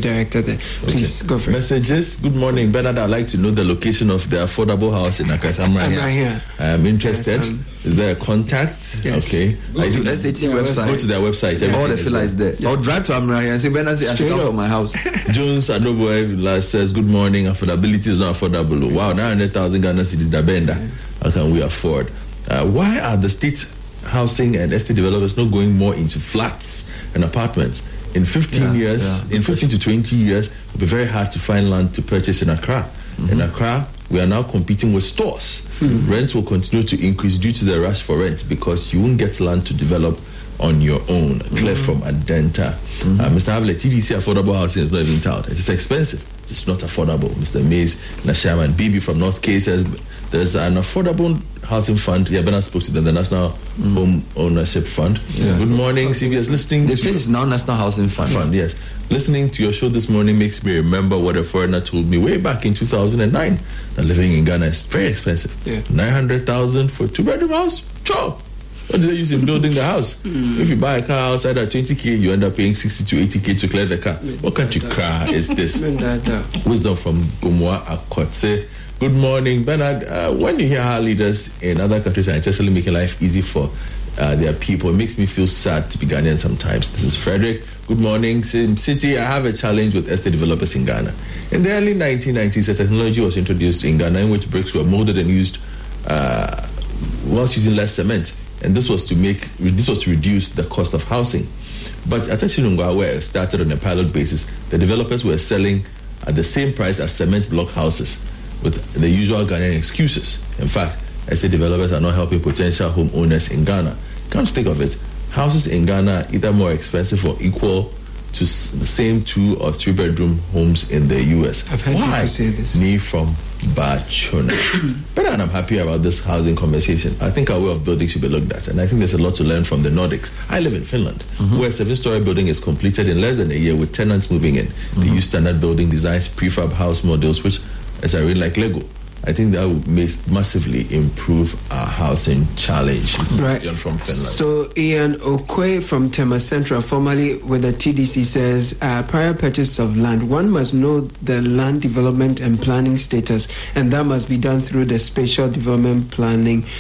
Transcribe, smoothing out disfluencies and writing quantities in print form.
director there. Please go for it. Messages. Good morning, Bernard. I'd like to know the location of the affordable house in Accra. I'm right here. I'm interested. Yes, is there a contact? Yes. Okay. Go to the SAT website. Go to their website. All the filler is there. I'll drive to Amraya and say, Bernard, I should come from my house. Jones Adoboy says, good morning. Affordability is not affordable. Wow, 900,000 Ghana cedis da benda. How can we afford? Why are the state housing and estate developers not going more into flats and apartments? In 15 to 20 years, it will be very hard to find land to purchase in Accra. In Accra, we are now competing with stores. Rent will continue to increase due to the rush for rent because you won't get land to develop on your own. Clear from Adenta. Mr. Havlet, TDC affordable housing is not even tout. It's expensive. It's not affordable. Mr. Mays, Nashaman, BB from North K says there's an affordable housing fund. Yeah, Bernard spoke to them, the National Home Ownership Fund. Yeah. Good morning, CBS. Listening. They changed now National Housing Fund. Yes. Listening to your show this morning makes me remember what a foreigner told me way back in 2009. That living in Ghana is very expensive. 900,000 for a 2-bedroom house. Sure. What do they use in building the house? If you buy a car outside at 20k, you end up paying 60 to 80k to clear the car. What country car is this? Wisdom from Gomwa Akotse. Good morning, Bernard. When you hear how leaders in other countries are intentionally making life easy for their people, it makes me feel sad to be Ghanaian sometimes. This is Frederick. Good morning, Sim City. I have a challenge with estate developers in Ghana. In the early 1990s, a technology was introduced in Ghana in which bricks were molded and used whilst using less cement. And this was to reduce the cost of housing. But at Chinungwa, where it started on a pilot basis, the developers were selling at the same price as cement block houses with the usual Ghanaian excuses. In fact, estate developers are not helping potential homeowners in Ghana. Come to think of it, houses in Ghana are either more expensive or equal to the same 2 or 3 bedroom homes in the US. I've heard people say this. Me from Bachona. But I'm happy about this housing conversation. I think our way of building should be looked at, and I think there's a lot to learn from the Nordics. I live in Finland, where a 7-story building is completed in less than a year with tenants moving in. They use standard building designs, prefab house models, which is really like Lego. I think that would massively improve our housing challenge. This is Ian from Finland. So Ian Okwe from Tema Central, formerly with the TDC, says prior purchase of land, one must know the land development and planning status, and that must be done through the spatial development planning